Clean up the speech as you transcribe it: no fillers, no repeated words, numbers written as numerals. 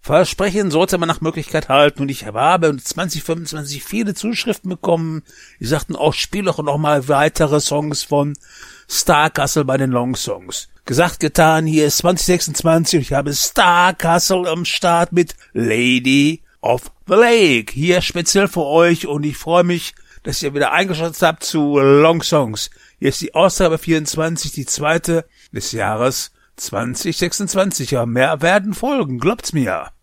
Versprechen sollte man nach Möglichkeit halten und ich habe 2025 viele Zuschriften bekommen. Die sagten auch, spiel doch noch mal weitere Songs von Starcastle bei den Long Songs. Gesagt, getan, hier ist 2026 und ich habe Starcastle am Start mit Lady of the Lake. Hier speziell für euch und ich freue mich, dass ihr wieder eingeschaltet habt zu Long Songs. Hier ist die Ausgabe 24, die zweite des Jahres 2026. Ja, mehr werden folgen, glaubt's mir.